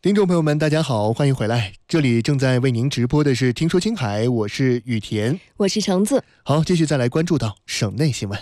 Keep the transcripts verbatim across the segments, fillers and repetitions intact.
听众朋友们大家好，欢迎回来，这里正在为您直播的是听说青海，我是雨田， 我是橙子。 好，继续再来关注到省内新闻。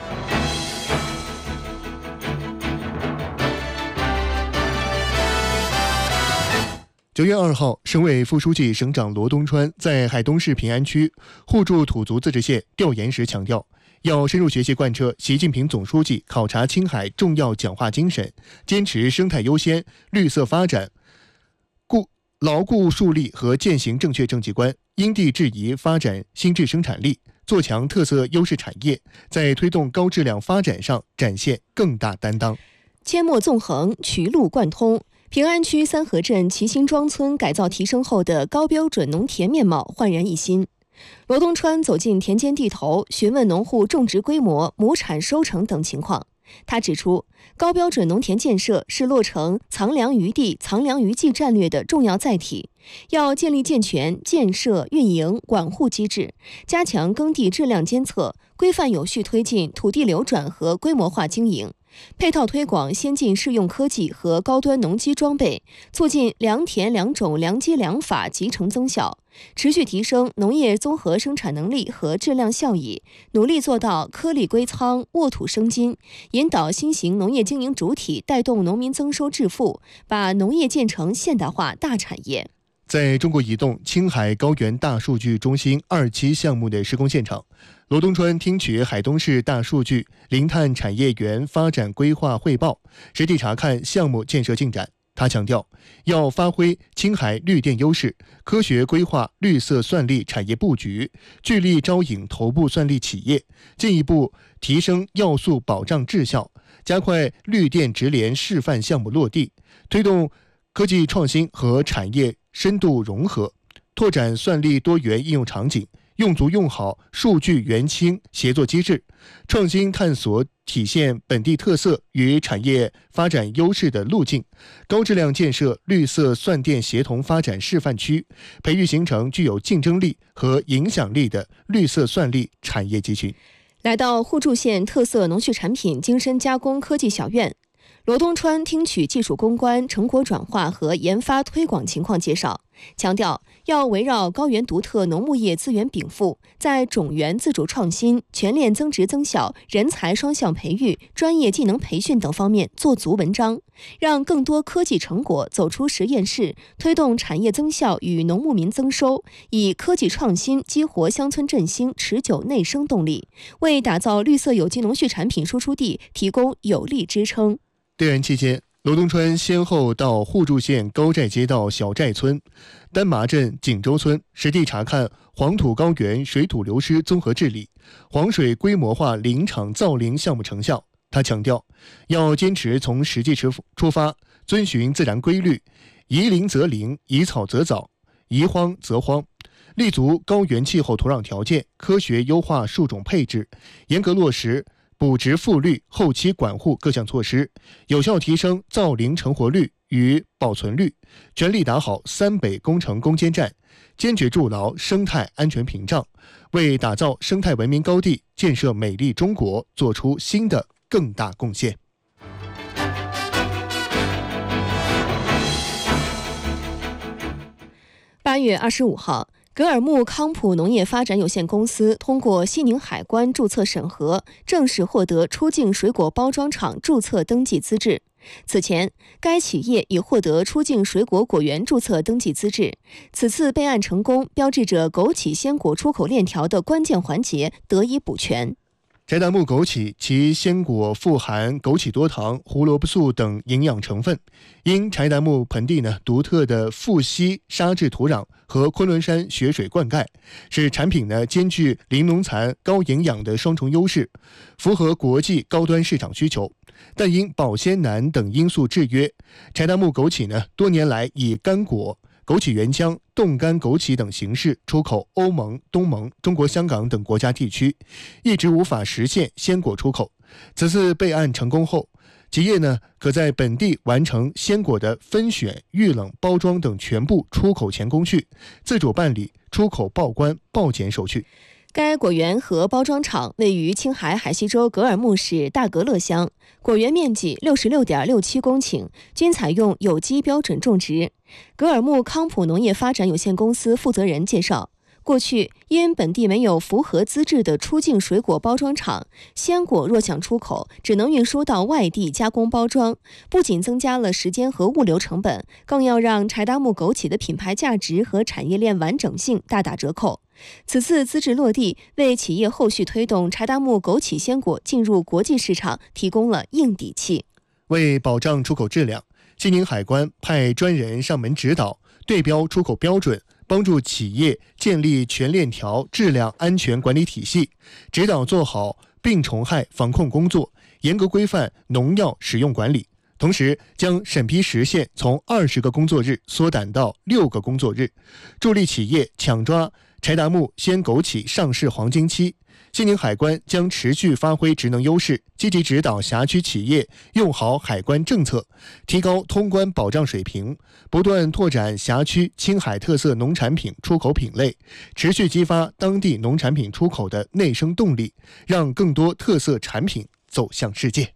九月二号，省委副书记、省长罗东川在海东市平安区互助土族自治县调研时强调，要深入学习贯彻习近平总书记考察青海重要讲话精神，坚持生态优先、绿色发展，固牢固树立和践行正确政绩观，因地制宜发展新质生产力，做强特色优势产业，在推动高质量发展上展现更大担当。 阡陌纵横，渠路贯通。平安区三河镇齐辛庄村改造提升后的高标准农田面貌焕然一新。罗东川走进田间地头，询问农户种植规模、亩产收成等情况。他指出，高标准农田建设是落成藏粮于地、藏粮于技战略的重要载体，要建立健全建设、运营、管护机制，加强耕地质量监测，规范有序推进土地流转和规模化经营，配套推广先进适用科技和高端农机装备，促进良田良种良机良法集成增效，持续提升农业综合生产能力和质量效益，努力做到颗粒归仓、沃土生金，引导新型农业经营主体带动农民增收致富，把农业建成现代化大产业。 在中国移动青海高原大数据中心二期项目的施工现场，罗东川听取海东市大数据零碳产业园发展规划汇报，实地查看项目建设进展。他强调，要发挥青海绿电优势，科学规划绿色算力产业布局，聚力招引头部算力企业，进一步提升要素保障质效，加快绿电直联示范项目落地，推动科技创新和产业深度融合，拓展算力多元应用场景，用足用好数据元氢协作机制，创新探索体现本地特色与产业发展优势的路径，高质量建设绿色算电协同发展示范区，培育形成具有竞争力和影响力的绿色算力产业集群。 来到互助县特色农畜产品精深加工科技小院，罗东川听取技术攻关、成果转化和研发推广情况介绍，强调要围绕高原独特农牧业资源禀赋，在种源自主创新、全链增值增效、人才双向培育、专业技能培训等方面做足文章，让更多科技成果走出实验室，推动产业增效与农牧民增收，以科技创新激活乡村振兴持久内生动力，为打造绿色有机农畜产品输出地提供有力支撑。 调研期间，罗东川先后到互助县高寨街道小寨村、丹麻镇锦州村实地查看黄土高原水土流失综合治理、黄水规模化林场造林项目成效。他强调，要坚持从实际出发，遵循自然规律，宜林则林，宜草则藻，宜荒则荒，立足高原气候土壤条件，科学优化树种配置，严格落实补植复绿、后期管护各项措施，有效提升造林成活率与保存率，全力打好三北工程攻坚战，坚决筑牢生态安全屏障，为打造生态文明高地、建设美丽中国做出新的更大贡献。 八月二十五号，格尔木康普农业发展有限公司通过西宁海关注册审核，正式获得出境水果包装厂注册登记资质。此前，该企业已获得出境水果果园注册登记资质。此次备案成功，标志着枸杞鲜果出口链条的关键环节得以补全。 柴达木枸杞其鲜果富含枸杞多糖、胡萝卜素等营养成分，因柴达木盆地呢独特的富硒沙质土壤和昆仑山雪水灌溉，使产品呢兼具零农残、高营养的双重优势，符合国际高端市场需求。但因保鲜难等因素制约，柴达木枸杞呢多年来以干果、枸杞原浆、冻干枸杞等形式出口欧盟、东盟、中国香港等国家地区，一直无法实现鲜果出口。此次备案成功后，企业呢可在本地完成鲜果的分选、预冷、包装等全部出口前工序，自主办理出口报关、报检手续。 该果园和包装厂位于青海海西州格尔木市大格勒乡，果园面积六十六点六七公顷，均采用有机标准种植。格尔木康普农业发展有限公司负责人介绍，过去因本地没有符合资质的出境水果包装厂，鲜果若想出口，只能运输到外地加工包装，不仅增加了时间和物流成本，更要让柴达木枸杞的品牌价值和产业链完整性大打折扣。此次资质落地，为企业后续推动柴达木枸杞鲜果进入国际市场提供了硬底气。 为保障出口质量，西宁海关派专人上门指导，对标出口标准，帮助企业建立全链条质量安全管理体系，指导做好病虫害防控工作，严格规范农药使用管理。同时，将审批时限从二十个工作日缩短到六个工作日，助力企业抢抓柴达木鲜枸杞上市黄金期。西宁海关将持续发挥职能优势，积极指导辖区企业用好海关政策，提高通关保障水平，不断拓展辖区青海特色农产品出口品类，持续激发当地农产品出口的内生动力，让更多特色产品走向世界。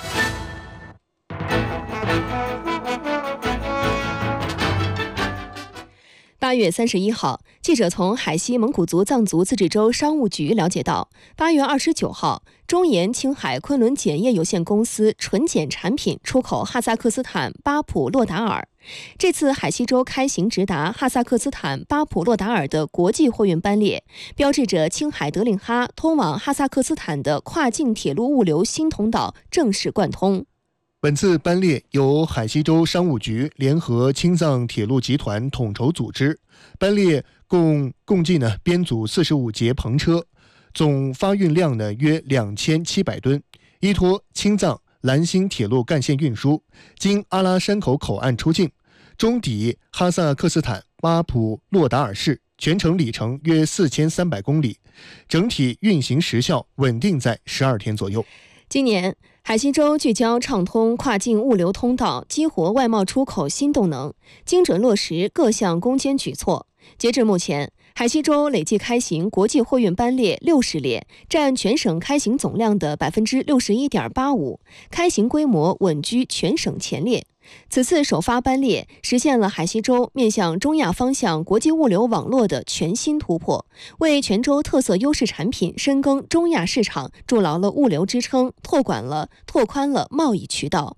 八月三十一号，记者从海西蒙古族藏族自治州商务局了解到，八月二十九号，中盐青海昆仑碱业有限公司纯碱产品出口哈萨克斯坦巴普洛达尔。这次海西州开行直达哈萨克斯坦巴普洛达尔的国际货运班列，标志着青海德令哈通往哈萨克斯坦的跨境铁路物流新通道正式贯通。 本次班列由海西州商务局联合青藏铁路集团统筹组织，班列共共计呢编组四十五节篷车，总发运量呢约两千七百吨，依托青藏兰新铁路干线运输，经阿拉山口口岸出境，终抵哈萨克斯坦巴普洛达尔市，全程里程约四千三百公里，整体运行时效稳定在十二天左右。 今年，海西州聚焦畅通跨境物流通道，激活外贸出口新动能，精准落实各项攻坚举措。截至目前，海西州累计开行国际货运班列六十列，占全省开行总量的百分之六十一点八五，开行规模稳居全省前列。此次首发班列实现了海西州面向中亚方向国际物流网络的全新突破，为泉州特色优势产品深耕中亚市场筑牢了物流支撑，拓宽了拓宽了贸易渠道。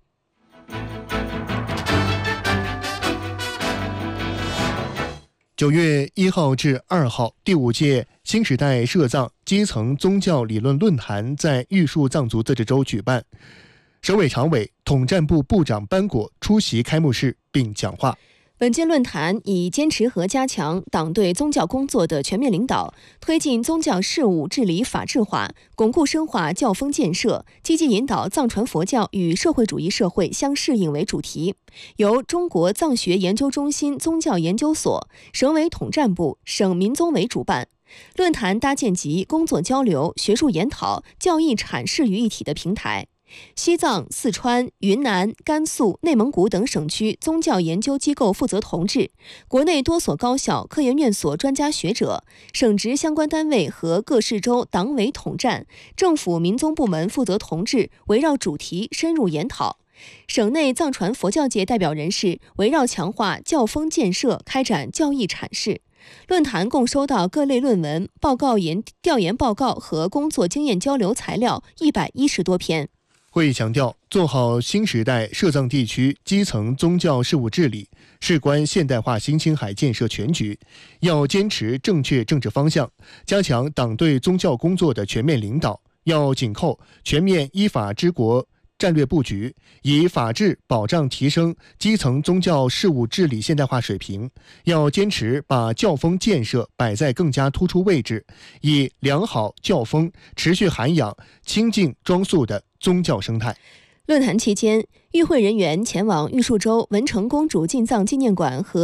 九月一号至二号，第五届新时代涉藏基层宗教理论论坛在玉树藏族自治州举办。省委常委、统战部部长班果出席开幕式并讲话。 本届论坛以坚持和加强党对宗教工作的全面领导，推进宗教事务治理法治化，巩固深化教风建设，积极引导藏传佛教与社会主义社会相适应为主题，由中国藏学研究中心宗教研究所、省委统战部、省民宗委主办。论坛搭建集工作交流、学术研讨、教义阐释于一体的平台。西藏、四川、云南、甘肃、内蒙古等省区宗教研究机构负责同志，国内多所高校、科研院所专家学者，省直相关单位和各市州党委统战，政府民宗部门负责同志围绕主题深入研讨。省内藏传佛教界代表人士围绕强化教风建设开展教义阐释。论坛共收到各类论文、报告研、调研报告和工作经验交流材料一百一十多篇。 会议强调，做好新时代涉藏地区基层宗教事务治理，事关现代化新青海建设全局，要坚持正确政治方向，加强党对宗教工作的全面领导，要紧扣全面依法治国战略布局，以法治保障提升基层宗教事务治理现代化水平，要坚持把教风建设摆在更加突出位置，以良好教风持续涵养清净庄肃的宗教生态。 论坛期间，与会人员前往玉树州文成公主进藏纪念馆和